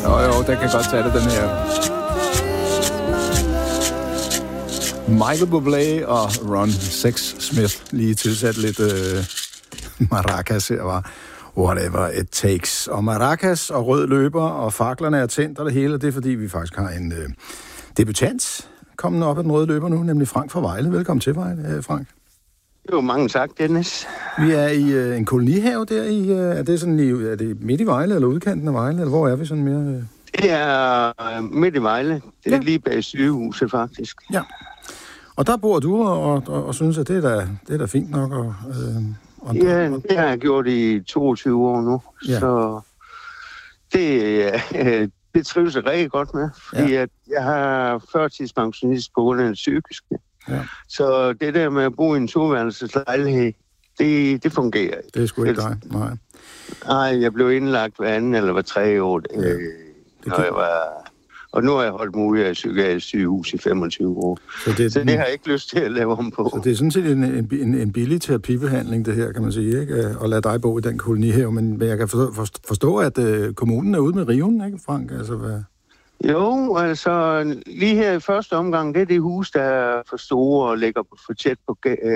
Jo, den kan godt tage det, den her. Michael Bublé og Ron Sexsmith lige tilsat lidt maracas her, var whatever it takes. Og maracas og rød løber og faklerne er tændt og det hele, det er fordi, vi faktisk har en debutant kommende op af den røde løber nu, nemlig Frank fra Vejle. Velkommen til, Vejle, Frank. Jo, mange tak, Dennis. Vi er i en kolonihave der i, er det midt i Vejle, eller udkanten af Vejle, eller hvor er vi sådan mere? Det er midt i Vejle. Det er lige bag sygehuset, faktisk. Ja. Og der bor du og synes, at det er da fint nok. Ja, det har jeg gjort i 22 år nu. Ja. Så det trives jeg rigtig godt med, fordi at jeg har førtidspensionist på grund af den psykiske. Ja. Så det der med at bo i en toværelseslejlighed, det fungerer. Det er sgu ikke dig, nej. Nej, jeg blev indlagt hver anden eller hver 3 år, når jeg var... Og nu har jeg holdt muligt af psykiatrisk sygehus i 25 år. Så det har jeg ikke lyst til at lave om på. Så det er sådan set en billig terapibehandling, det her, kan man sige, ikke? At lade dig bo i den kolonihave. Men jeg kan forstå, at kommunen er ude med riven, ikke, Frank? Altså, hvad? Jo, altså lige her i første omgang, det er det hus, der er for store og ligger for tæt på